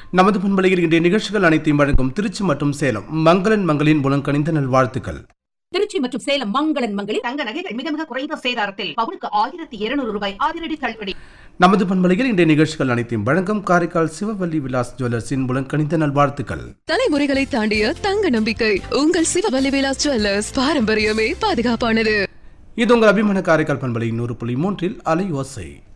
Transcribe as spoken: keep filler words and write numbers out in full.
நமது பண்பலையில் இன்றைய நிகழ்ச்சிகள் அனைத்தையும் வழங்கும் திருச்சி மற்றும் சேலம் மங்களன் மங்களின் மூலம் கணிந்த நல்வாழ்த்துக்கள். திருச்சி மற்றும் சேலம் மங்களன் மங்களில் தங்க நகைகள் மிக மிக குறைந்த சேதாரத்தில் பவுனுக்கு ஆயிரத்தி இருநூறு ரூபாய் அதிரடி தள்ளுபடி. நமது பண்பலையில் இன்றைய நிகழ்ச்சிகள் அனைத்தையும் வழங்கும் காரைக்கால் சிவவல்லி விலாஸ் ஜுவல்லர்ஸின் மூலம் கணிந்த நல்வாழ்த்துக்கள். தலைமுறைகளை தாண்டிய தங்க நம்பிக்கை உங்கள் சிவவல்லி விலாஸ் ஜுவல்லர்ஸ், பாரம்பரியமே பாதுகாப்பானது. இது உங்கள் அபிமான காரைக்கால் பண்பலை நூறு புள்ளி மூன்றில் அலையோசை.